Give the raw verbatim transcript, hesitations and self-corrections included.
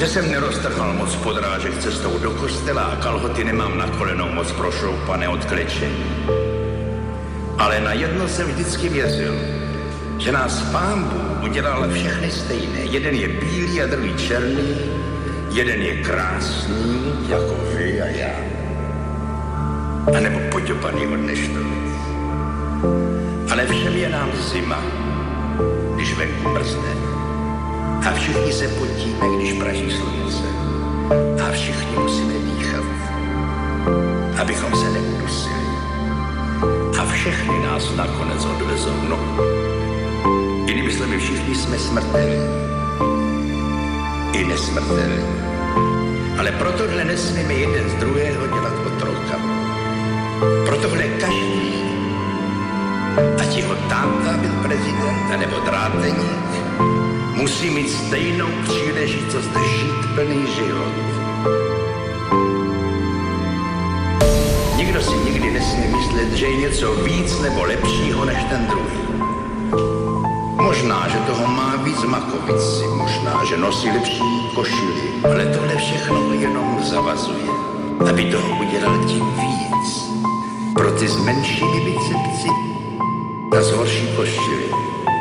že jsem neroztrhal moc podrážek cestou do kostela a kalhoty nemám na kolenou moc prošoupané od klečení. Ale na jedno jsem vždycky věřil, že nás Pán Bůh udělal všechny stejné. Jeden je bílý a druhý černý, jeden je krásný, jako vy a já. A nebo poďopaný od neštovic. Ale všem je nám zima, když venku mrzne. A všichni se potíme, když praží slunce. A všichni musíme dýchat, abychom se neudusili. A všechny nás nakonec odvezou. No, jinými slovy, všichni jsme smrtelní. I nesmrtelní. Ale pro tohle nesmíme jeden z druhého dělat otroka. Pro tohle každý, ať jeho táta byl prezident, nebo dráteník, musí mít stejnou příležitost žít plný život. Nikdo si nikdy nesmí myslet, že je něco víc nebo lepšího než ten druhý. Možná, že toho má víc makovici, možná, že nosí lepší košily, ale tohle všechno jenom zavazuje, aby toho udělal tím víc. Pro ty s menšími bicepci a s horší košily.